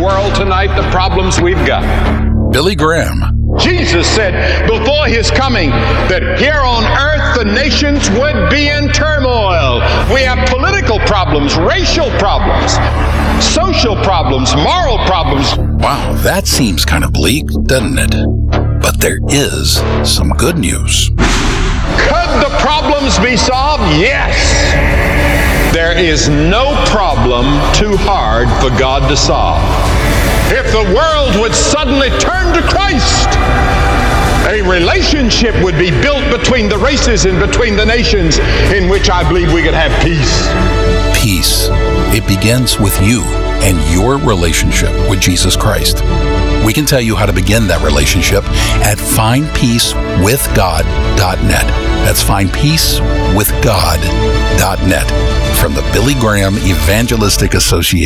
world tonight, the problems we've got. Billy Graham. Jesus said before his coming that here on earth the nations would be in turmoil. We have political problems, racial problems, social problems, moral problems. Wow, that seems kind of bleak, doesn't it? But there is some good news. Could the problems be solved? Yes. There is no problem too hard for God to solve. If the world would suddenly turn to Christ, a relationship would be built between the races and between the nations in which I believe we could have peace. Peace. It begins with you and your relationship with Jesus Christ. We can tell you how to begin that relationship at findpeacewithgod.net. That's findpeacewithgod.net from the Billy Graham Evangelistic Association.